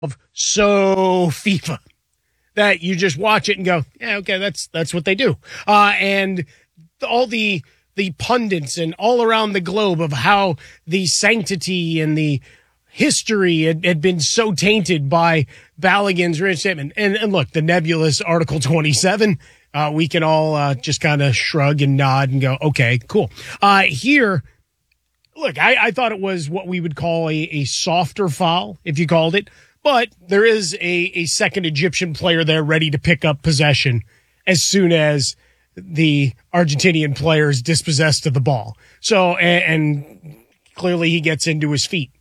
so FIFA that you just watch it and go, yeah, okay, that's what they do. And all the pundits and all around the globe of how the sanctity and the history had been so tainted by Balogun's written statement. And look, the nebulous Article 27, we can all just kind of shrug and nod and go, okay, cool. Here, look, I thought it was what we would call a softer foul, if you called it. But there is a second Egyptian player there ready to pick up possession as soon as the Argentinian player is dispossessed of the ball. So, and clearly he gets into his feet.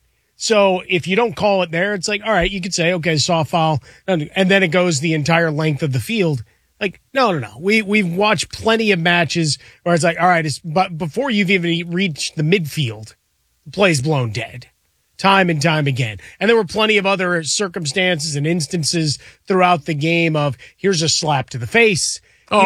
So if you don't call it there, it's like, all right, you could say, okay, soft foul. And then it goes the entire length of the field. Like, no. We've watched plenty of matches where it's like, all right, but before you've even reached the midfield, the play's blown dead. Time and time again. And there were plenty of other circumstances and instances throughout the game of here's a slap to the face.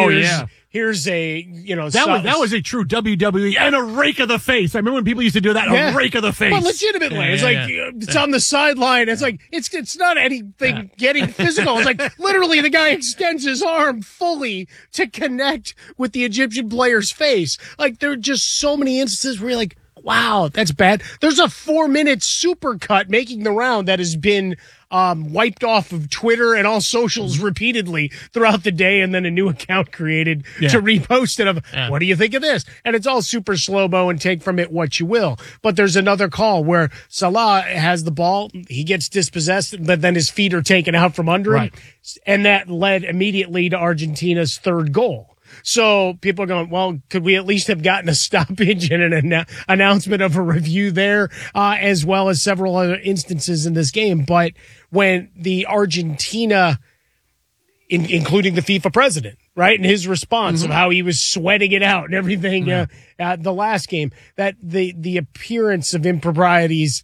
Here's a, that was a true WWE and a rake of the face. I remember when people used to do that, a rake of the face. Well, legitimately. It's on the sideline. It's like, it's not anything getting physical. It's like literally the guy extends his arm fully to connect with the Egyptian player's face. Like there are just so many instances where you're like, wow, that's bad. There's a 4-minute supercut making the round that has been wiped off of Twitter and all socials repeatedly throughout the day, and then a new account created to repost it what do you think of this? And it's all super slow-mo and take from it what you will. But there's another call where Salah has the ball, he gets dispossessed, but then his feet are taken out from under him, and that led immediately to Argentina's third goal. So people are going, well, could we at least have gotten a stoppage and an announcement of a review there, as well as several other instances in this game? But when the Argentina, including the FIFA president, right, and his response of how he was sweating it out and everything at the last game, that the appearance of improprieties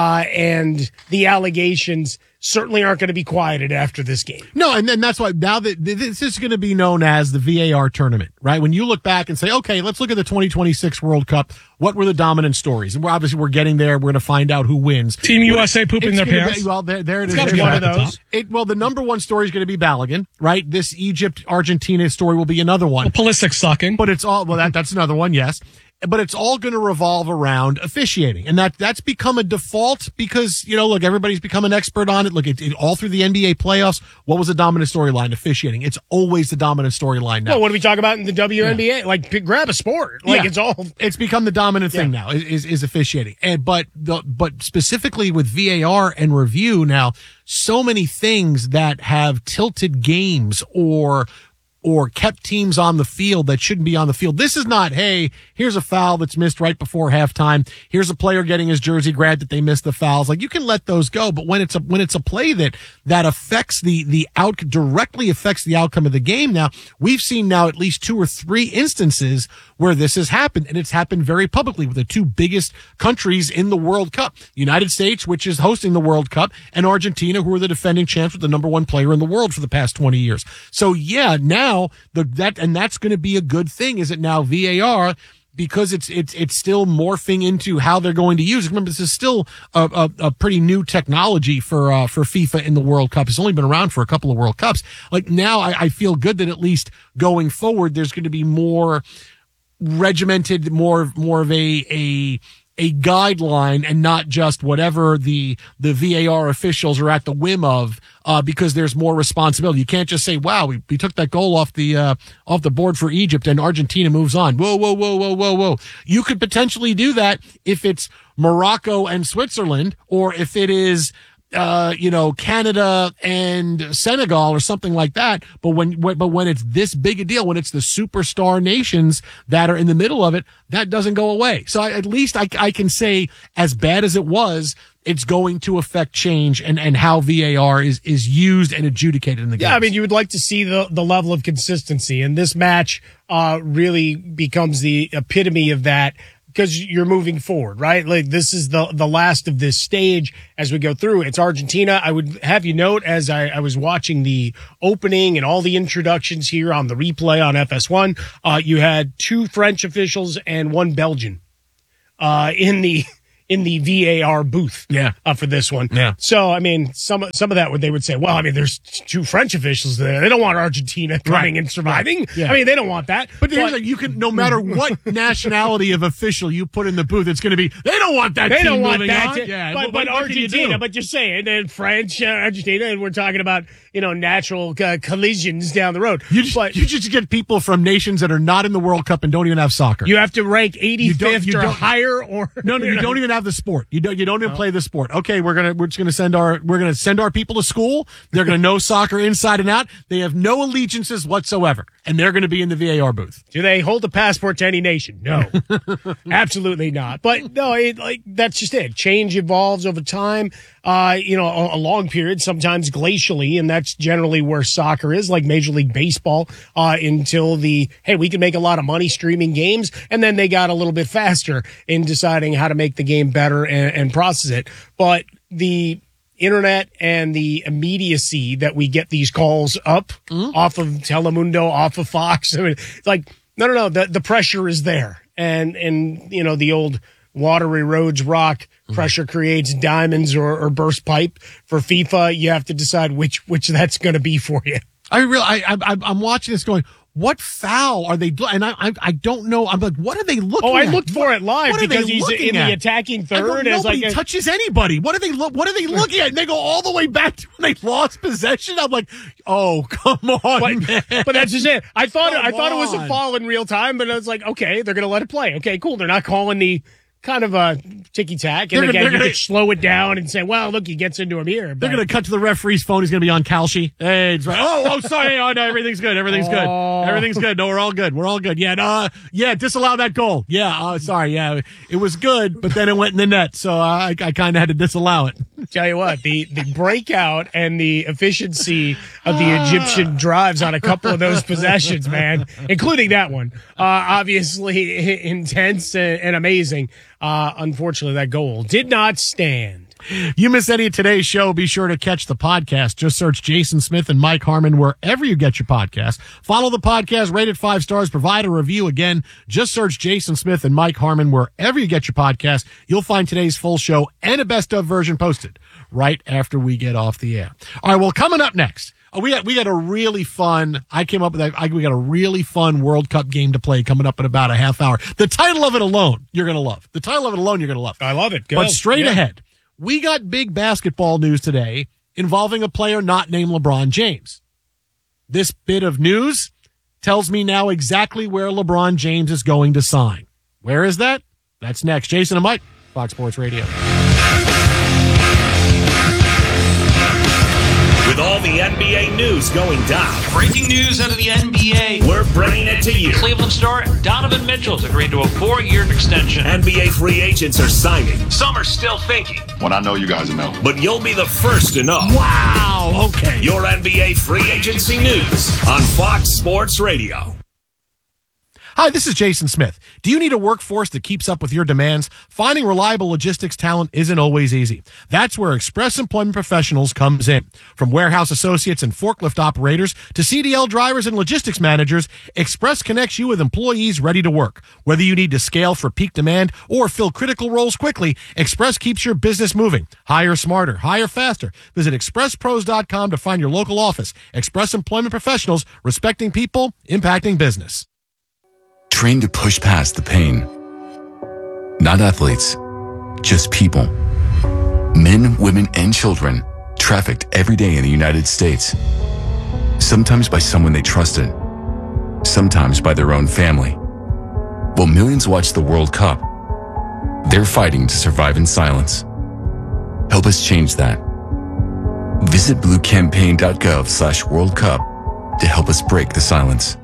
and the allegations certainly aren't going to be quieted after this game. No, and then that's why now that this is going to be known as the VAR tournament, right? When you look back and say, okay, let's look at the 2026 World Cup. What were the dominant stories? And we're getting there. We're going to find out who wins. Team USA pooping their pants. Well, there it is. It's one of those. The number one story is going to be Balogun, right? This Egypt-Argentina story will be another one. Pulisic sucking. But it's all, that's another one, yes. But it's all going to revolve around officiating. And that's become a default because, look, everybody's become an expert on it. Look, it all through the NBA playoffs, what was the dominant storyline? Officiating. It's always the dominant storyline now. Well, what do we talk about in the WNBA? Yeah. Like, grab a sport. Like, it's become the dominant thing now, is officiating. But specifically with VAR and review now, so many things that have tilted games or kept teams on the field that shouldn't be on the field. This is not, hey, here's a foul that's missed right before halftime. Here's a player getting his jersey grabbed that they missed the fouls. Like, you can let those go, but when it's a play that affects directly affects the outcome of the game. Now, we've seen now at least 2 or 3 instances where this has happened, and it's happened very publicly with the 2 biggest countries in the World Cup. United States, which is hosting the World Cup, and Argentina, who are the defending champs with the number 1 player in the world for the past 20 years. So now that's going to be a good thing. Is it now VAR? Because it's still morphing into how they're going to use it. Remember, this is still a pretty new technology for FIFA in the World Cup. It's only been around for a couple of World Cups. Like, now I feel good that at least going forward, there's going to be more regimented, more of a guideline and not just whatever the VAR officials are at the whim of, because there's more responsibility. You can't just say, wow, we took that goal off the board for Egypt and Argentina moves on. Whoa. You could potentially do that if it's Morocco and Switzerland, or if it is, Canada and Senegal or something like that. But when it's this big a deal, when it's the superstar nations that are in the middle of it, that doesn't go away. So at least I can say, as bad as it was, it's going to affect change and how VAR is used and adjudicated in the game. Yeah, I mean, you would like to see the level of consistency, and this match really becomes the epitome of that. Because you're moving forward, right? Like, this is the last of this stage as we go through. It's Argentina. I would have you note, as I was watching the opening and all the introductions here on the replay on FS1, you had 2 French officials and 1 Belgian in the in the VAR booth. For this one. Yeah. So I mean, some of that they would say, well, I mean, there's 2 French officials there. They don't want Argentina coming and surviving. Right. Yeah. I mean, they don't want that. But you can, no matter what nationality of official you put in the booth, it's going to be, they don't want that. They team don't want moving that. on. Yeah. But what Argentina, but just saying, and French, Argentina, and we're talking about, natural collisions down the road. You just get people from nations that are not in the World Cup and don't even have soccer. You have to rank 85th or higher, or no, you don't even have the sport. You don't even play the sport. Okay, we're just gonna send our people to school. They're gonna know soccer inside and out. They have no allegiances whatsoever, and they're gonna be in the VAR booth. Do they hold a passport to any nation? No, absolutely not. But no, that's just it. Change evolves over time. A long period, sometimes glacially, and that's generally where soccer is, like Major League Baseball, until we can make a lot of money streaming games, and then they got a little bit faster in deciding how to make the game better and process it. But the internet and the immediacy that we get these calls up off of Telemundo, off of Fox, I mean, it's like, no, the pressure is there. And the old watery roads rock, pressure creates diamonds or burst pipe. For FIFA, you have to decide which that's going to be for you. I'm watching this going, what foul are they doing? And I don't know. I'm like, what are they looking at? I looked for it live because he's in the attacking third. Nobody touches anybody. What are they looking at? And they go all the way back to when they lost possession. I'm like, oh, come on, man. But that's just it. I thought it was a foul in real time, but I was like, okay, they're going to let it play. Okay, cool. They're not calling the kind of a ticky-tack. And again, you could slow it down and say, well, look, he gets into him here. They're going to cut to the referee's phone. He's going to be on Kalshi. Hey, it's right. Oh, sorry. Oh, no, everything's good. Everything's good. Everything's good. No, we're all good. We're all good. Yeah, disallow that goal. Yeah, sorry. Yeah, it was good, but then it went in the net, so I kind of had to disallow it. Tell you what, the breakout and the efficiency of the Egyptian drives on a couple of those possessions, man, including that one, obviously intense and amazing. Unfortunately, that goal did not stand. You miss any of today's show, be sure to catch the podcast. Just search Jason Smith and Mike Harmon wherever you get your podcast. Follow the podcast, rate it 5 stars, provide a review. Again, just search Jason Smith and Mike Harmon wherever you get your podcast. You'll find today's full show and a best of version posted right after we get off the air. All right, well, coming up next, we got a really fun, we got a really fun World Cup game to play coming up in about a half hour. The title of it alone, you're going to love. I love it. Go. But straight ahead, we got big basketball news today involving a player not named LeBron James. This bit of news tells me now exactly where LeBron James is going to sign. Where is that? That's next. Jason and Mike, Fox Sports Radio. With all the NBA news going down. Breaking news out of the NBA. We're bringing it to you. Cleveland star Donovan Mitchell's agreed to a 4-year extension. NBA free agents are signing. Some are still thinking. When I know, you guys will know. But you'll be the first to know. Wow, okay. Your NBA free agency news on Fox Sports Radio. Hi, this is Jason Smith. Do you need a workforce that keeps up with your demands? Finding reliable logistics talent isn't always easy. That's where Express Employment Professionals comes in. From warehouse associates and forklift operators to CDL drivers and logistics managers, Express connects you with employees ready to work. Whether you need to scale for peak demand or fill critical roles quickly, Express keeps your business moving. Hire smarter, hire faster. Visit expresspros.com to find your local office. Express Employment Professionals, respecting people, impacting business. Trained to push past the pain. Not athletes, just people. Men, women, and children trafficked every day in the United States. Sometimes by someone they trusted, sometimes by their own family. While millions watch the World Cup, they're fighting to survive in silence. Help us change that. Visit bluecampaign.gov/World Cup to help us break the silence.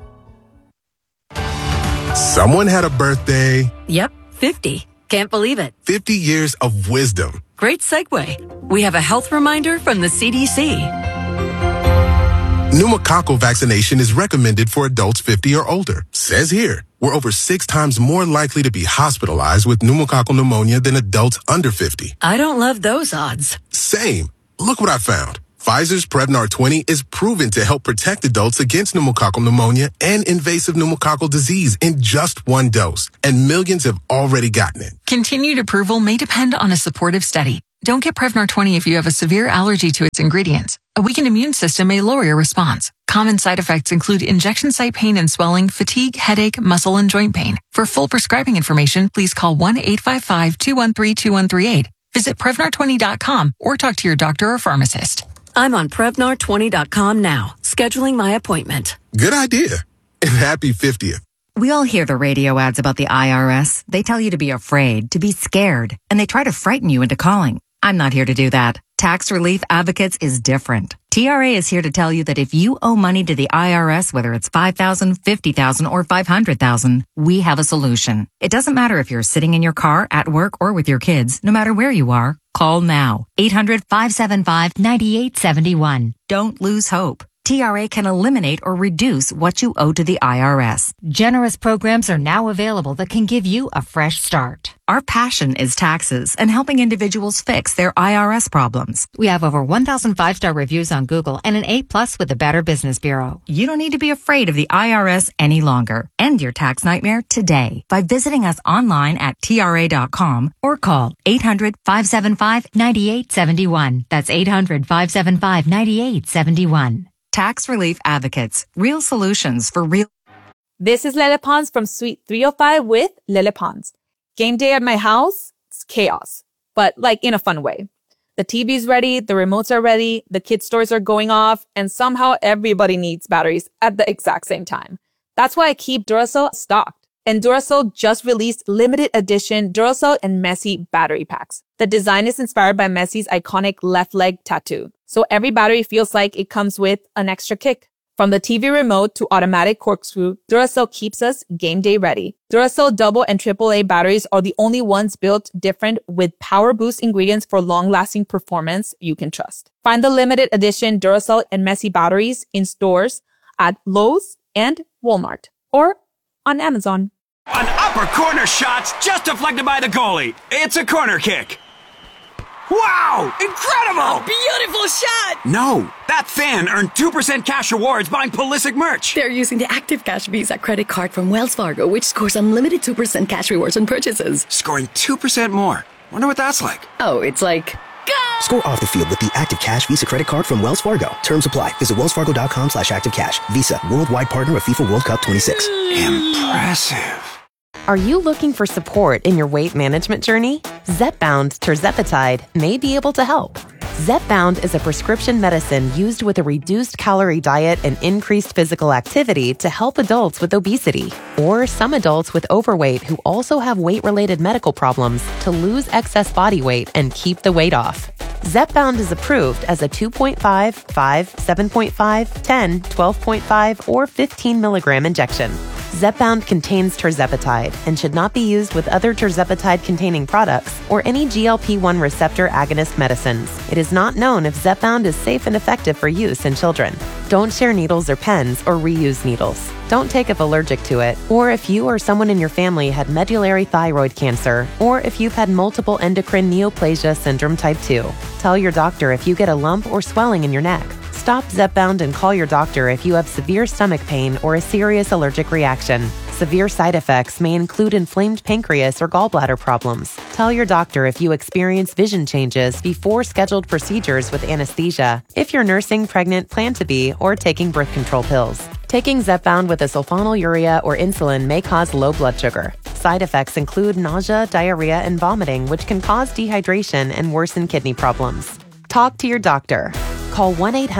Someone had a birthday. Yep, 50. Can't believe it. 50 years of wisdom. Great segue. We have a health reminder from the CDC. Pneumococcal vaccination is recommended for adults 50 or older. Says here, we're over 6 times more likely to be hospitalized with pneumococcal pneumonia than adults under 50. I don't love those odds. Same. Look what I found. Pfizer's Prevnar 20 is proven to help protect adults against pneumococcal pneumonia and invasive pneumococcal disease in just one dose, and millions have already gotten it. Continued approval may depend on a supportive study. Don't get Prevnar 20 if you have a severe allergy to its ingredients. A weakened immune system may lower your response. Common side effects include injection site pain and swelling, fatigue, headache, muscle, and joint pain. For full prescribing information, please call 1-855-213-2138. Visit Prevnar20.com or talk to your doctor or pharmacist. I'm on Prevnar20.com now, scheduling my appointment. Good idea. And happy 50th. We all hear the radio ads about the IRS. They tell you to be afraid, to be scared, and they try to frighten you into calling. I'm not here to do that. Tax Relief Advocates is different. TRA is here to tell you that if you owe money to the IRS, whether it's $5,000, $50,000, or $500,000, we have a solution. It doesn't matter if you're sitting in your car, at work, or with your kids. No matter where you are, call now. 800-575-9871. Don't lose hope. TRA can eliminate or reduce what you owe to the IRS. Generous programs are now available that can give you a fresh start. Our passion is taxes and helping individuals fix their IRS problems. We have over 1,000 5-star reviews on Google and an A+ with the Better Business Bureau. You don't need to be afraid of the IRS any longer. End your tax nightmare today by visiting us online at TRA.com or call 800-575-9871. That's 800-575-9871. Tax Relief Advocates. Real solutions for real. This is Lele Pons from Suite 305 with Lele Pons. Game day at my house, it's chaos, but like in a fun way. The TV's ready, the remotes are ready, the kids' toys are going off, and somehow everybody needs batteries at the exact same time. That's why I keep Duracell stocked. And Duracell just released limited edition Duracell and Messi battery packs. The design is inspired by Messi's iconic left leg tattoo. So every battery feels like it comes with an extra kick. From the TV remote to automatic corkscrew, Duracell keeps us game day ready. Duracell double and AAA batteries are the only ones built different with power boost ingredients for long-lasting performance you can trust. Find the limited edition Duracell and Messi batteries in stores at Lowe's and Walmart or on Amazon. An upper corner shot's just deflected by the goalie. It's a corner kick. Wow! Incredible! Beautiful shot! No, that fan earned 2% cash rewards buying Pulisic merch. They're using the Active Cash Visa credit card from Wells Fargo, which scores unlimited 2% cash rewards on purchases. Scoring 2% more. Wonder what that's like. Oh, it's like... Go! Score off the field with the Active Cash Visa credit card from Wells Fargo. Terms apply. Visit wellsfargo.com/activecash. Visa, worldwide partner of FIFA World Cup 26. Impressive. Are you looking for support in your weight management journey? Zepbound tirzepatide may be able to help. Zepbound is a prescription medicine used with a reduced calorie diet and increased physical activity to help adults with obesity or some adults with overweight who also have weight-related medical problems to lose excess body weight and keep the weight off. Zepbound is approved as a 2.5, 5, 7.5, 10, 12.5, or 15 milligram injection. Zepbound contains tirzepatide and should not be used with other tirzepatide-containing products or any GLP-1 receptor agonist medicines. It is not known if Zepbound is safe and effective for use in children. Don't share needles or pens or reuse needles. Don't take if allergic to it, or if you or someone in your family had medullary thyroid cancer, or if you've had multiple endocrine neoplasia syndrome type 2. Tell your doctor if you get a lump or swelling in your neck. Stop Zepbound and call your doctor if you have severe stomach pain or a serious allergic reaction. Severe side effects may include inflamed pancreas or gallbladder problems. Tell your doctor if you experience vision changes before scheduled procedures with anesthesia, if you're nursing, pregnant, plan to be, or taking birth control pills. Taking Zepbound with a sulfonylurea or insulin may cause low blood sugar. Side effects include nausea, diarrhea, and vomiting, which can cause dehydration and worsen kidney problems. Talk to your doctor. Call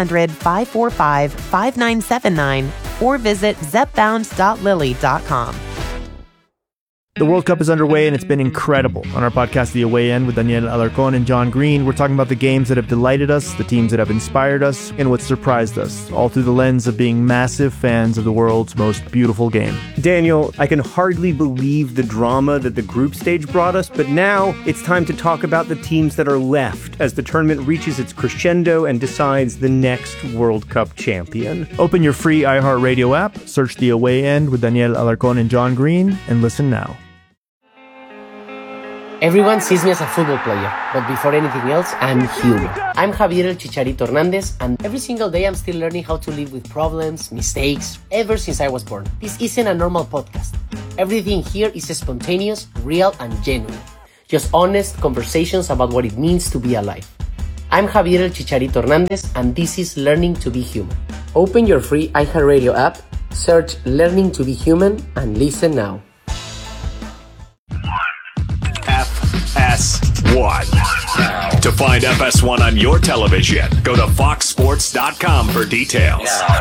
1-800-545-5979 or visit zepbound.lily.com. The World Cup is underway and it's been incredible. On our podcast, The Away End, with Daniel Alarcón and John Green, we're talking about the games that have delighted us, the teams that have inspired us, and what surprised us, all through the lens of being massive fans of the world's most beautiful game. Daniel, I can hardly believe the drama that the group stage brought us, but now it's time to talk about the teams that are left as the tournament reaches its crescendo and decides the next World Cup champion. Open your free iHeartRadio app, search The Away End with Daniel Alarcón and John Green, and listen now. Everyone sees me as a football player, but before anything else, I'm human. I'm Javier El Chicharito Hernandez, and every single day I'm still learning how to live with problems, mistakes, ever since I was born. This isn't a normal podcast. Everything here is spontaneous, real, and genuine. Just honest conversations about what it means to be alive. I'm Javier El Chicharito Hernandez, and this is Learning to be Human. Open your free iHeartRadio app, search Learning to be Human, and listen now. FS1. To find FS1 on your television, go to foxsports.com for details.